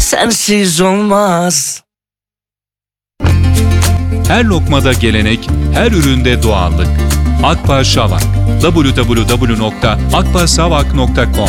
sensiz olmaz. Her lokmada gelenek, her üründe doğallık. Akbaş Şavak. www.akbaşsavak.com